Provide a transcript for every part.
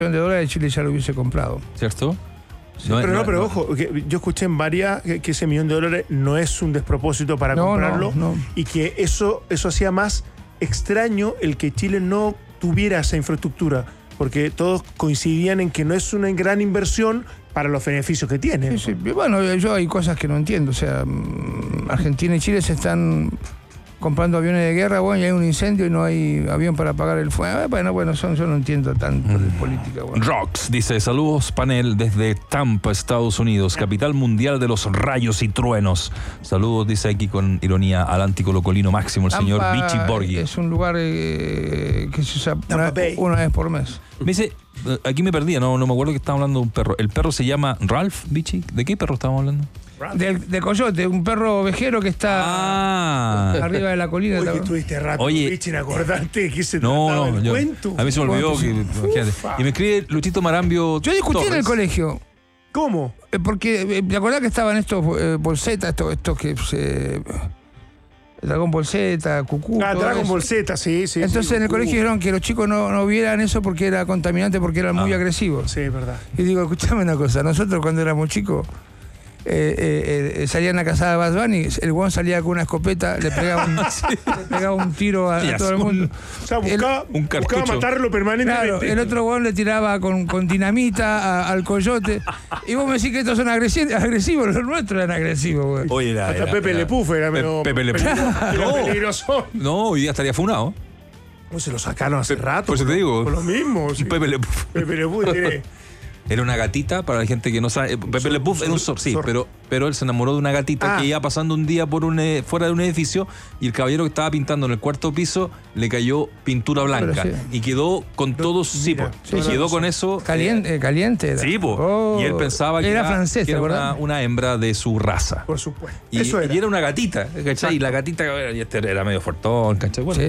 de dólares Chile ya lo hubiese comprado. ¿Cierto? Sí, pero ojo, que yo escuché en varias que ese $1.000.000 no es un despropósito para comprarlo y que eso hacía más extraño el que Chile no tuviera esa infraestructura, porque todos coincidían en que no es una gran inversión para los beneficios que tiene. Sí, sí. Bueno, yo hay cosas que no entiendo, o sea, Argentina y Chile se están comprando aviones de guerra, bueno, y hay un incendio y no hay avión para apagar el fuego. Bueno, yo no entiendo tanto de política. Bueno. Rox dice, saludos panel desde Tampa, Estados Unidos, capital mundial de los rayos y truenos. Saludos, dice aquí con ironía al anticolocolino máximo, el señor Vichy Borghi. Es un lugar que se usa una vez por mes. Me dice, aquí me perdí, no me acuerdo que estaba hablando de un perro. ¿El perro se llama Ralph, Vichy? ¿De qué perro estábamos hablando? De Coyote, un perro ovejero que está arriba de la colina. Oye, estuviste rápido, Vichy, en acordarte que se trataba del cuento. A mí se me olvidó. Y me escribe Luchito Marambio. Yo discutí en el colegio. ¿Cómo? Porque me acordás que estaban estos bolsetas, estos que se... Dragon Ball Z, Cucú. Dragon Ball Z, sí. Entonces en el colegio dijeron que los chicos no vieran eso porque era contaminante, porque eran muy agresivos. Sí, es verdad. Y digo, escuchame una cosa, nosotros cuando éramos chicos salían a cazar a Bad Bunny, el guan salía con una escopeta, le pegaba un tiro a todo el mundo. O sea, buscaba matarlo permanentemente. Claro, el otro guan le tiraba con dinamita al Coyote. Y vos me decís que estos son agresivos, los nuestros eran agresivos, güey. Oye, hasta Pepe Le Pew era medio peligroso. No, hoy día estaría funado. Se lo sacaron hace rato. Por eso te digo. Por lo mismo. Sí. Pepe Le Pew tiene... Era una gatita, para la gente que no sabe. Pepe Le Pew era un pero él se enamoró de una gatita que iba pasando un día por fuera de un edificio y el caballero que estaba pintando en el cuarto piso le cayó pintura blanca y quedó con todos quedó con eso. Caliente era. Sí, y él pensaba que era francés, que era una hembra de su raza. Por supuesto. Y era una gatita, ¿cachai? Y la gatita era medio fortón, ¿cachai? Bueno,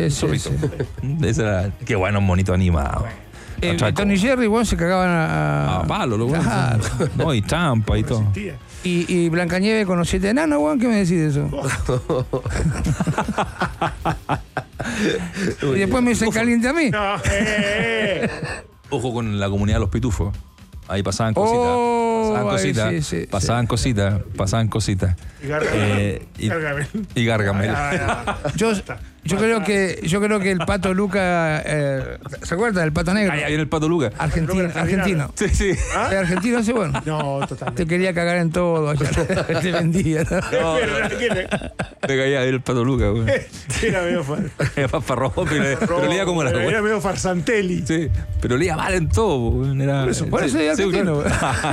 qué bueno, un monito animado. Tony Jerry, bueno, se cagaban a palo, lo bueno. Claro. No, y Champa y todo. Y Blancanieves con los 7 enanos, weón, ¿qué me decís de eso? Y después me dicen caliente a mí. Ojo con la comunidad de los pitufos. Ahí pasaban cositas. Pasaban cositas. Y Gargamel. Yo creo que el Pato Luca, ¿se acuerda del Pato Negro? Ahí viene el Pato Luca. Argentino. Sí. ¿Es argentino ese, bueno? No, totalmente. Te quería cagar en todo, te vendía. No, te caía el Pato Luca, güey. Era medio farrojo, pero leía como era medio farsantelli. Sí, pero leía mal en todo. Por eso es argentino.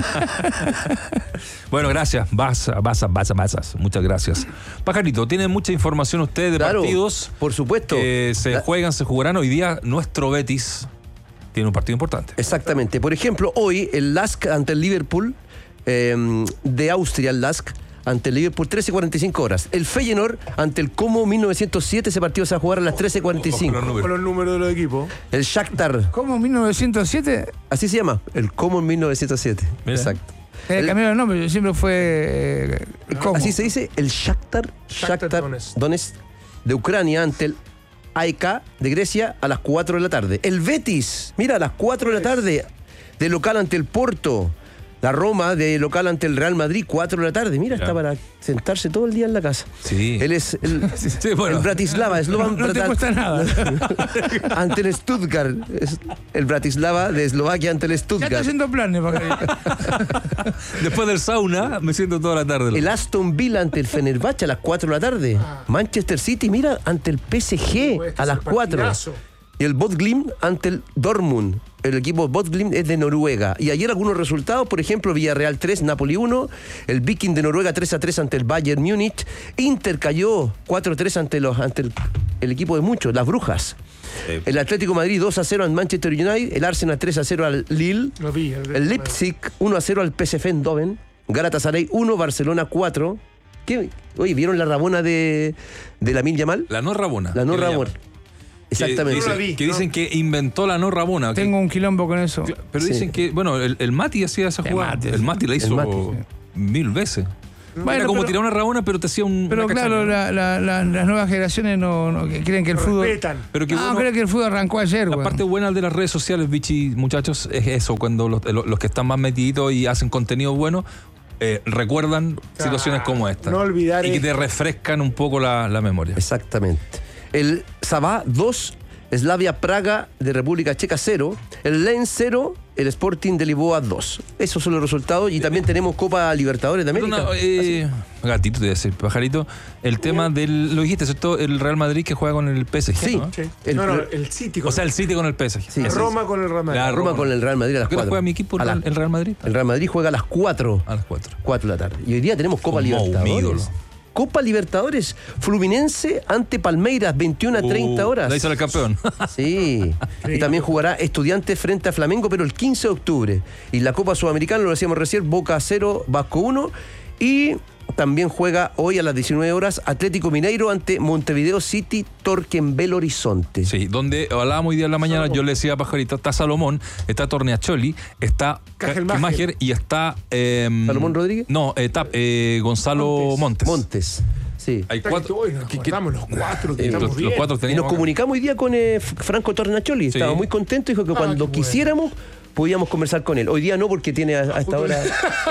Bueno, gracias. Basas. Muchas gracias. Pajarito, tienen mucha información ustedes de partidos. Por supuesto. Que se jugarán hoy día. Nuestro Betis tiene un partido importante. Exactamente. Por ejemplo, hoy el LASK ante el Liverpool de Austria, el LASK ante el Liverpool, 13:45 horas. El Feyenoord ante el Como 1907, ese partido se va a jugar a las 13:45. Con los números de los equipos. El Shakhtar. ¿Como 1907? Así se llama, el Como 1907. Mira. Exacto. Cambiaron el nombre, siempre fue ¿cómo? Así se dice, el Shakhtar Donetsk de Ucrania ante el AEK de Grecia a las 4 de la tarde. El Betis, mira, a las 4 de la tarde, de local ante el Porto. La Roma de local ante el Real Madrid, 4 de la tarde. Mira, está para sentarse todo el día en la casa. Sí. Él es el Bratislava. No te cuesta nada. Ante el Stuttgart. El Bratislava de Eslovaquia ante el Stuttgart. Ya estoy haciendo planes para Después del sauna me siento toda la tarde. El Aston Villa ante el Fenerbahce a las 4 de la tarde. Manchester City, mira, ante el PSG a las 4. Y el Bodø/Glimt ante el Dortmund. El equipo Bodø/Glimt es de Noruega. Y ayer algunos resultados, por ejemplo, Villarreal 3, Napoli 1, el Viking de Noruega 3-3 ante el Bayern Múnich, Inter cayó 4-3 ante el equipo de muchos, las Brujas. Sí. El Atlético Madrid 2-0 al Manchester United, el Arsenal 3-0 al Lille, el Leipzig 1-0 al PSV Eindhoven, Galatasaray 1, Barcelona 4. Oye, ¿vieron la Rabona de Lamine Yamal? La no Rabona. La no Rabona. Exactamente. Que dicen que inventó la no Rabona. Tengo un quilombo con eso. Pero dicen que, bueno, el Mati hacía esa jugada. El Mati la hizo 1000 veces. Era como tirar una rabona, pero te hacía un. Pero claro, las nuevas generaciones no creen que el fútbol. Pero creen que el fútbol arrancó ayer. La parte buena de las redes sociales, Vichy, muchachos, es eso, cuando los que están más metiditos y hacen contenido bueno. Recuerdan situaciones como esta. No olvidar. Y que te refrescan un poco la memoria. Exactamente. El Sabah 2, Slavia Praga de República Checa 0, el Lens 0, el Sporting de Lisboa 2. Esos son los resultados. Y también tenemos Copa Libertadores de América. Gatito, te voy a decir, pajarito. El tema del. Lo dijiste, ¿cierto? El Real Madrid que juega con el PSG. Sí. ¿no? Sí. El City. El City con el PSG. Sí. Roma con el Real Madrid. La Roma con el Real Madrid a las 4. ¿Qué juega mi equipo? ¿El Real Madrid? El Real Madrid juega a las 4. A las 4. 4 de la tarde. Y hoy día tenemos Copa Libertadores. Copa Libertadores, Fluminense ante Palmeiras, 21 a 30 horas. La hizo el campeón. Sí. Y también jugará Estudiantes frente a Flamengo, pero el 15 de octubre. Y la Copa Sudamericana, lo decíamos recién, Boca 0, Vasco 1. Y también juega hoy a las 19 horas Atlético Mineiro ante Montevideo City, Torque en Belo Horizonte. Sí, donde hablábamos hoy día en la mañana, yo le decía a Pajarito, está Salomón, está Torneacholi, está Cajelmacher y está... ¿Salomón Rodríguez? No, está Gonzalo Montes. Sí. Hay 4. Estamos los 4. Los 4 y nos comunicamos hoy día con Franco Tornacholi. Estaba muy contento, dijo que cuando quisiéramos podíamos conversar con él. Hoy día no, porque tiene hasta ahora.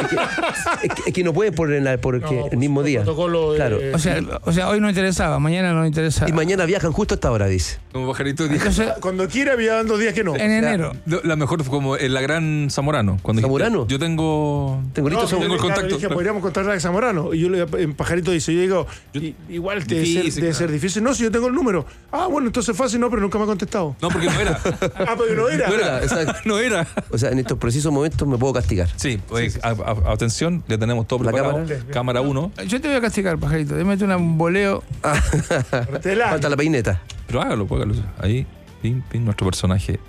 Es que no puede porque el mismo día. Claro. O sea, hoy no interesaba, mañana no interesaba. Y mañana viajan justo a esta hora, dice. Como Pajarito dijo. Entonces, cuando quiera, había 2 días que no. En enero. La mejor fue como en la gran Zamorano. ¿Zamorano? Yo tengo el contacto. Dije, podríamos contratar a Zamorano. Y yo en Pajarito dice, yo digo, igual debe ser difícil. No, si yo tengo el número. Bueno, entonces fácil, no, pero nunca me ha contestado. No, porque no era. Porque no era. No era. O sea, en estos precisos momentos me puedo castigar. Sí, atención, ya tenemos todo preparado. Cámara 1. Yo te voy a castigar, Pajarito. Te meto un boleo. Falta la peineta. Pero hágalo. Ahí, pin, nuestro personaje.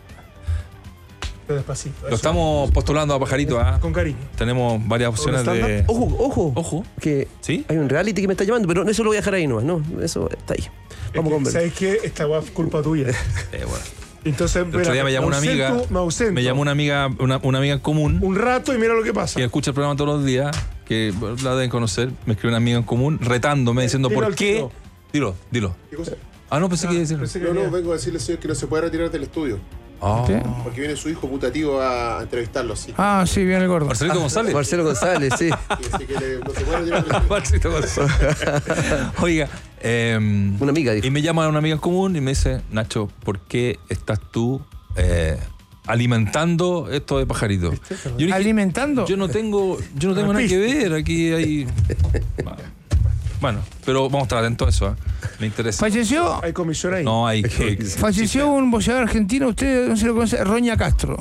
Despacito. Lo estamos postulando a Pajarito. Con cariño. Tenemos varias opciones de... Ojo. Que ¿Sí? hay un reality que me está llamando, pero eso lo voy a dejar ahí nomás. No, eso está ahí. Vamos con ¿Sabes qué? Esta va culpa tuya. Bueno. Entonces, el otro día me llamó una amiga. Me llamó una amiga en común. Un rato y mira lo que pasa. Que escucha el programa todos los días, que la deben conocer. Me escribió una amiga en común retándome, diciendo por qué. Dilo. ¿Qué cosa? No, pensé que iba a decirlo. No, vengo a decirle, señor, que no se puede retirar del estudio. Porque viene su hijo putativo a entrevistarlo así. Sí, viene el gordo. Marcelito González. Marcelo González, sí. Así que no se puede retirar del estudio. Marcelito González. Oiga, una amiga dijo. Y me llama una amiga en común y me dice, Nacho, ¿por qué estás tú alimentando esto de Pajarito? Yo dije, ¿alimentando? Yo no tengo nada que ver. Aquí hay... Bueno, pero vamos a estar atentos a eso. Me interesa. Falleció. Hay comisión ahí. No hay. Falleció un boxeador argentino. Usted no se lo conoce, Roña Castro.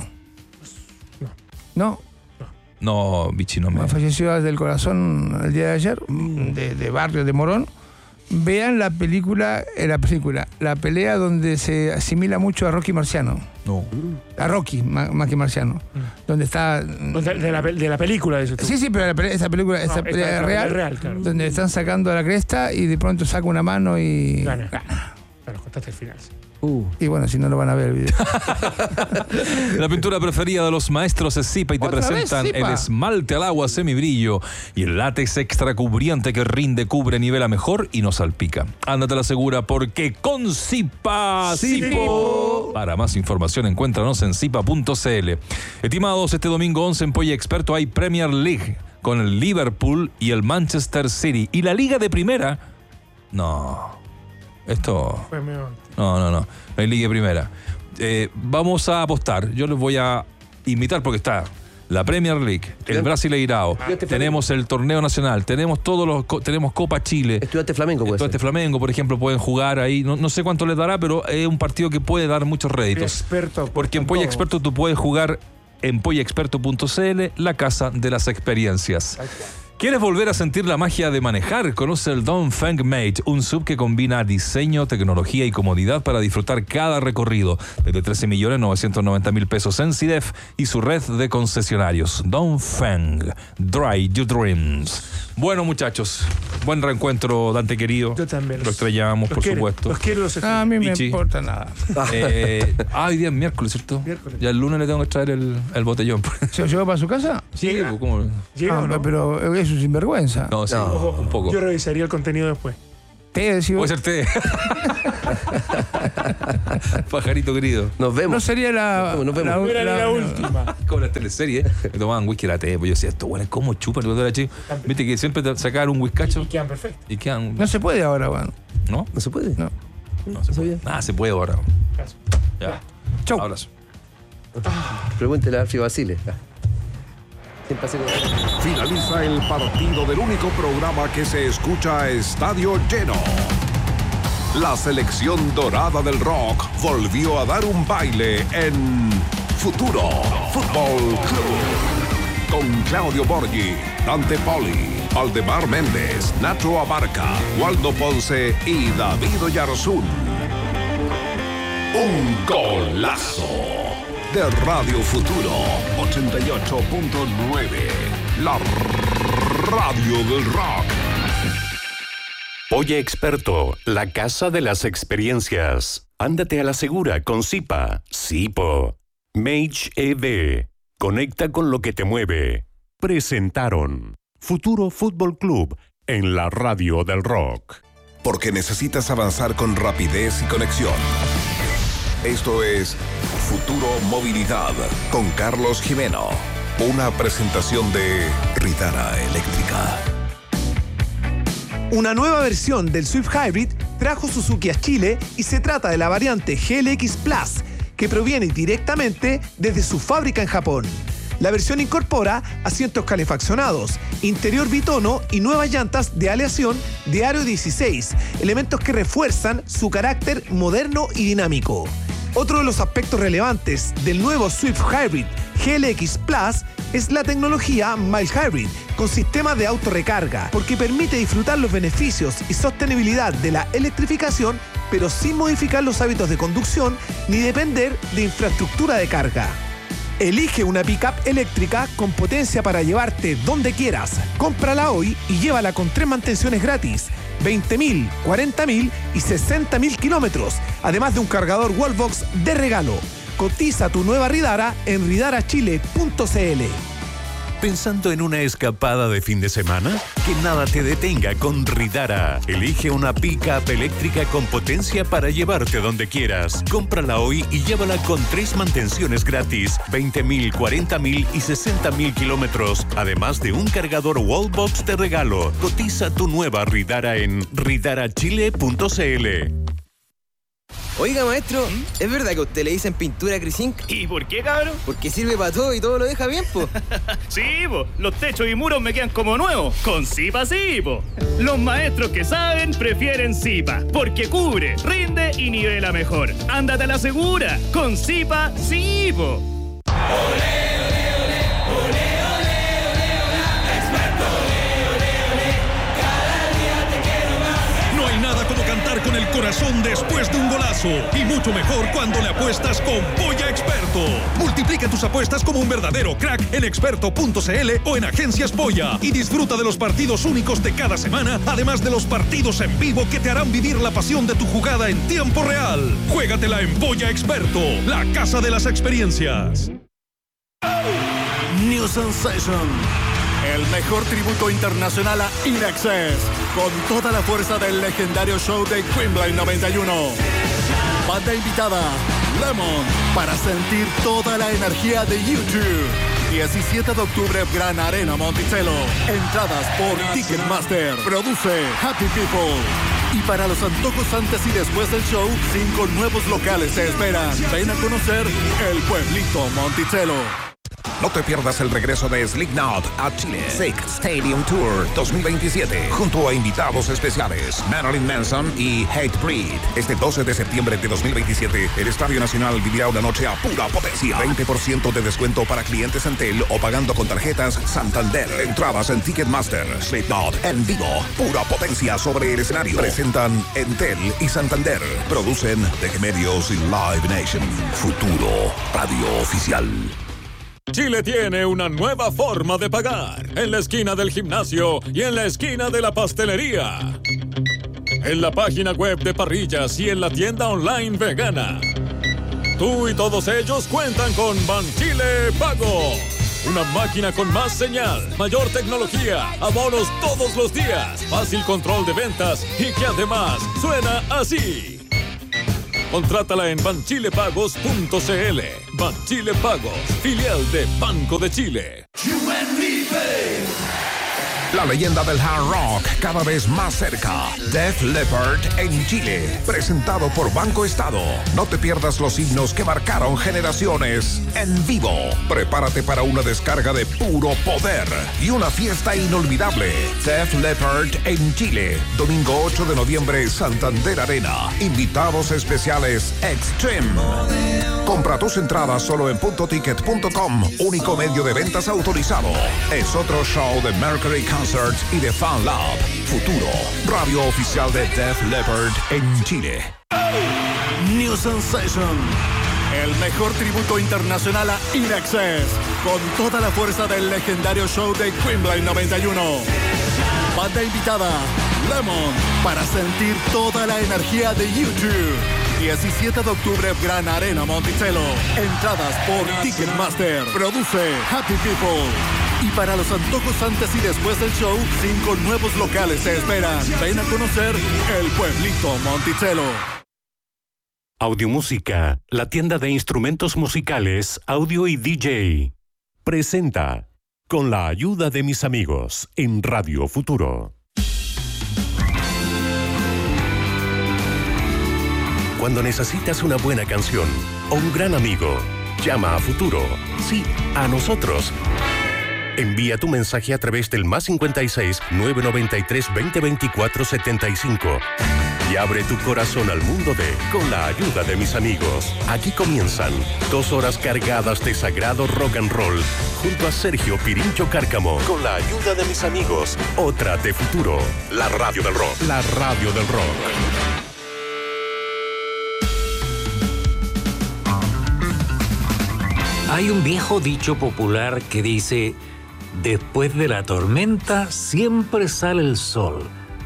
No. No, Vichy, no me. Falleció del corazón el día de ayer, de Barrio de Morón. Vean la película, la pelea donde se asimila mucho a Rocky Marciano. No. A Rocky, más que Marciano. Donde está... De la película, dices tú. Sí, pero esa película es real, claro. Donde están sacando a la cresta y de pronto saca una mano y... Gana. Claro, contaste el final. Y bueno, si no lo van a ver el video. La pintura preferida de los maestros es Zipa y te presentan el esmalte al agua semibrillo y el látex extra cubriente que rinde, cubre, nivela mejor y no salpica. Ándate la segura porque con Zipa. Para más información encuéntranos en zipa.cl. Estimados, este domingo 11 en Polla Experto hay Premier League con el Liverpool y el Manchester City. Y la Liga de Primera, no. Esto... No hay Liga Primera. Vamos a apostar. Yo les voy a invitar porque está la Premier League, el Brasileirao, tenemos el torneo nacional, tenemos tenemos Copa Chile. Estudiante Flamengo, Flamengo, por ejemplo, pueden jugar ahí. No sé cuánto les dará, pero es un partido que puede dar muchos réditos. Porque en Polla Experto tú puedes jugar en pollaexperto.cl, la casa de las experiencias. ¿Quieres volver a sentir la magia de manejar? Conoce el Dongfeng Mate, un sub que combina diseño, tecnología y comodidad para disfrutar cada recorrido. Desde 13.990.000 pesos en CIDEF y su red de concesionarios. Dongfeng, Drive Your Dreams. Bueno, muchachos, buen reencuentro, Dante querido. Yo también. Lo extrañamos, por supuesto. Los quiero, a mí me importa nada. Hoy día es miércoles, ¿cierto? Miércoles. Ya el lunes le tengo que traer el botellón. ¿Se lo llevó para su casa? Sí, ¿cómo? Pero es es un sinvergüenza. No, sí, un poco. Yo revisaría el contenido después. Puede ser té. Pajarito querido. Nos vemos. No sería la última. Como las teleseries, me tomaban whisky a la té. Pues yo decía, esto bueno, ¿cómo chupan cuando era chico? Viste que siempre te sacaban un whiskacho. Y quedan perfectos. No se puede ahora, bueno. ¿No? ¿No se puede? No se puede. Nada se puede ahora. Ya. Chau. Abrazo. Pregúntele a Alfio Basile. Finaliza el partido del único programa que se escucha a estadio lleno. La selección dorada del rock volvió a dar un baile en Futuro Fútbol Club. Con Claudio Borghi, Dante Poli, Aldemar Méndez, Nacho Abarca, Waldo Ponce y David Oyarzún. Un golazo de Radio Futuro 88.9, la radio del rock. Oye Experto, la casa de las experiencias. Ándate a la segura con Zipa. Zipo. Mage EV. Conecta con lo que te mueve. Presentaron Futuro Fútbol Club en la radio del rock. Porque necesitas avanzar con rapidez y conexión. Esto es Futuro Movilidad con Carlos Jimeno. Una presentación de Ridara Eléctrica. Una nueva versión del Swift Hybrid trajo Suzuki a Chile y se trata de la variante GLX Plus, que proviene directamente desde su fábrica en Japón. La versión incorpora asientos calefaccionados, interior bitono y nuevas llantas de aleación de aro 16, elementos que refuerzan su carácter moderno y dinámico. Otro de los aspectos relevantes del nuevo Swift Hybrid GLX Plus es la tecnología Mild Hybrid con sistema de autorrecarga, porque permite disfrutar los beneficios y sostenibilidad de la electrificación, pero sin modificar los hábitos de conducción ni depender de infraestructura de carga. Elige una pickup eléctrica con potencia para llevarte donde quieras. Cómprala hoy y llévala con 3 mantenciones gratis, 20.000, 40.000 y 60.000 kilómetros, además de un cargador Wallbox de regalo. Cotiza tu nueva Ridara en ridarachile.cl. ¿Pensando en una escapada de fin de semana? Que nada te detenga con Ridara. Elige una pick-up eléctrica con potencia para llevarte donde quieras. Cómprala hoy y llévala con 3 mantenciones gratis, 20.000, 40.000 y 60.000 kilómetros, además de un cargador Wallbox de regalo. Cotiza tu nueva Ridara en ridarachile.cl. Oiga, maestro, ¿es verdad que a usted le dicen pintura Crisink? ¿Y por qué, cabrón? Porque sirve para todo y todo lo deja bien, po. Sí, po. Los techos y muros me quedan como nuevos. Con Zipa sí, po. Los maestros que saben prefieren Zipa, porque cubre, rinde y nivela mejor. Ándate a la segura. Con Zipa sí, po. Con el corazón después de un golazo y mucho mejor cuando le apuestas con Polla Experto. Multiplica tus apuestas como un verdadero crack en experto.cl o en Agencias Polla y disfruta de los partidos únicos de cada semana, además de los partidos en vivo que te harán vivir la pasión de tu jugada en tiempo real. Juégatela en Polla Experto, la casa de las experiencias. New Sensation. El mejor tributo internacional a INXS, con toda la fuerza del legendario show de Quimbline 91. Banda invitada, Lemon, para sentir toda la energía de YouTube. 17 de octubre, Gran Arena Monticello. Entradas por Ticketmaster. Produce Happy People. Y para los antojos antes y después del show, 5 nuevos locales te esperan. Ven a conocer el pueblito Monticello. No te pierdas el regreso de Slipknot a Chile. Sick Stadium Tour 2027. Junto a invitados especiales Marilyn Manson y Hatebreed. Este 12 de septiembre de 2027, el Estadio Nacional vivirá una noche a pura potencia. 20% de descuento para clientes Entel o pagando con tarjetas Santander. Entradas en Ticketmaster. Slipknot en vivo. Pura potencia sobre el escenario. Presentan Entel y Santander. Producen TG Medios y Live Nation. Futuro Radio Oficial. Chile tiene una nueva forma de pagar, en la esquina del gimnasio y en la esquina de la pastelería, en la página web de Parrillas y en la tienda online vegana. Tú y todos ellos cuentan con Banchile Pago. Una máquina con más señal, mayor tecnología, abonos todos los días, fácil control de ventas y que además suena así. Contrátala en banchilepagos.cl. Banchile Pagos, filial de Banco de Chile. La leyenda del hard rock cada vez más cerca. Def Leppard en Chile, presentado por Banco Estado. No te pierdas los himnos que marcaron generaciones en vivo. Prepárate para una descarga de puro poder y una fiesta inolvidable. Def Leppard en Chile, domingo 8 de noviembre, Santander Arena. Invitados especiales Extreme. Compra tus entradas solo en puntoticket.com, único medio de ventas autorizado. Es otro show de Mercury Concerts y de Fan Lab. Futuro, radio oficial de Def Leppard en Chile. New Sensation, el mejor tributo internacional a INXS, con toda la fuerza del legendario show de Queensland 91. Banda invitada, Lemon, para sentir toda la energía de YouTube. 17 de octubre, Gran Arena Monticello. Entradas por Ticketmaster. Produce Happy People. Y para los antojos antes y después del show, 5 nuevos locales se esperan. Ven a conocer el pueblito Monticello. Audiomúsica, la tienda de instrumentos musicales, audio y DJ. Presenta Con la ayuda de mis amigos en Radio Futuro. Cuando necesitas una buena canción o un gran amigo, llama a Futuro. Sí, a nosotros. Envía tu mensaje a través del +56 993 2024 75 y abre tu corazón al mundo de Con la ayuda de mis amigos. Aquí comienzan 2 horas cargadas de sagrado rock and roll junto a Sergio Pirincho Cárcamo. Con la ayuda de mis amigos, otra de Futuro, la radio del rock. La radio del rock. Hay un viejo dicho popular que dice: después de la tormenta siempre sale el sol.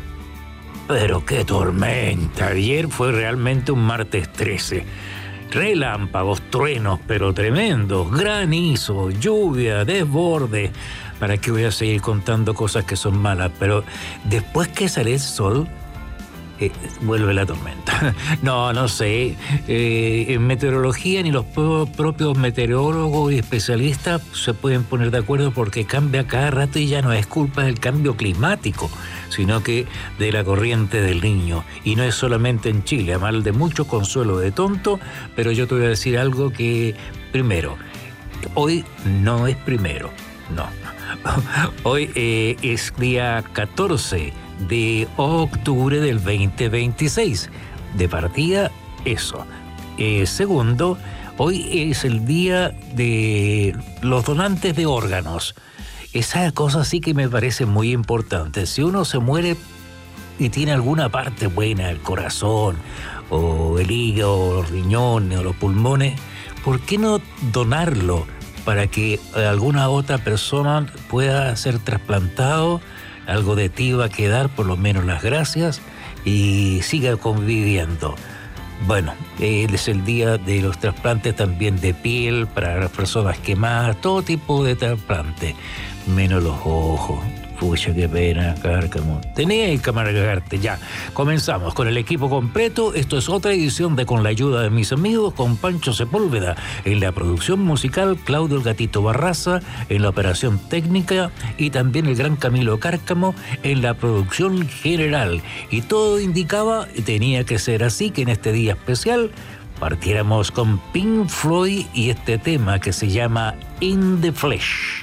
Pero qué tormenta. Ayer fue realmente un martes 13. Relámpagos, truenos, pero tremendos, granizo, lluvia, desborde. ¿Para qué voy a seguir contando cosas que son malas? Pero después que sale el sol, vuelve la tormenta. No sé. En meteorología ni los propios meteorólogos y especialistas se pueden poner de acuerdo porque cambia cada rato y ya no es culpa del cambio climático, sino que de la corriente del Niño. Y no es solamente en Chile, a mal de mucho consuelo de tonto, pero yo te voy a decir algo que, primero, hoy no es primero, no. Hoy es día 14 de octubre del 2026. De partida, eso. Segundo, hoy es el día de los donantes de órganos. Esa cosa sí que me parece muy importante. Si uno se muere y tiene alguna parte buena, el corazón, o el hígado, o los riñones, o los pulmones, ¿por qué no donarlo para que alguna otra persona pueda ser trasplantado? Algo de ti va a quedar, por lo menos las gracias, y siga conviviendo. Bueno, es el día de los trasplantes también de piel para las personas quemadas, todo tipo de trasplante, menos los ojos. Pucha, qué pena, Cárcamo. Tenía que amargarte. Ya, comenzamos con el equipo completo. Esto es otra edición de Con la ayuda de mis amigos, con Pancho Sepúlveda en la producción musical, Claudio el Gatito Barraza en la operación técnica y también el gran Camilo Cárcamo en la producción general. Y todo indicaba, tenía que ser así, que en este día especial partiéramos con Pink Floyd y este tema que se llama In the Flesh.